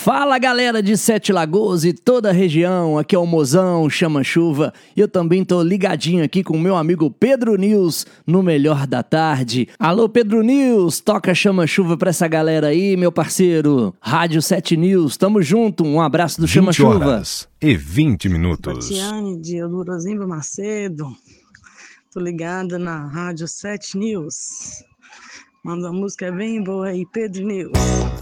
Fala galera de Sete Lagoas e toda a região, aqui é o Mozão, Chama Chuva, e eu também tô ligadinho aqui com o meu amigo Pedro News no Melhor da Tarde. Alô Pedro News, toca Chama Chuva pra essa galera aí, meu parceiro. Rádio 7 News, tamo junto, um abraço do Chama Chuva. 20 horas e 20 minutos. Tatiane de Eudorosimba Macedo, tô ligada na Rádio 7 News. Manda uma música bem boa aí, Pedro News.